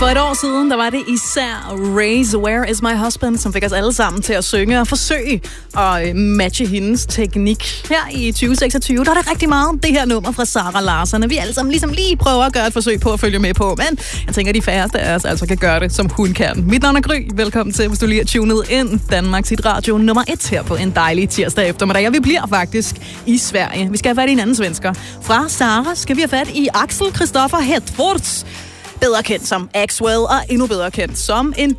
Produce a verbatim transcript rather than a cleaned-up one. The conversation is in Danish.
For et år siden, der var det især Raze, Where is my husband, som fik os alle sammen til at synge og forsøge at matche hendes teknik. Her i tyve seksogtyve, der er det rigtig meget det her nummer fra Zara Larsson, vi alle sammen ligesom lige prøver at gøre et forsøg på at følge med på. Men jeg tænker, de færreste af os altså kan gøre det, som hun kan. Mit navn er Gry. Velkommen til, hvis du lige er tunet ind. Danmarks hit radio nummer et her på en dejlig tirsdag eftermiddag. Og vi bliver faktisk i Sverige. Vi skal have fat i en anden svensker. Fra Zara skal vi have fat i Axel Kristoffer Hetfors. Bedre kendt som Axwell og endnu bedre kendt som en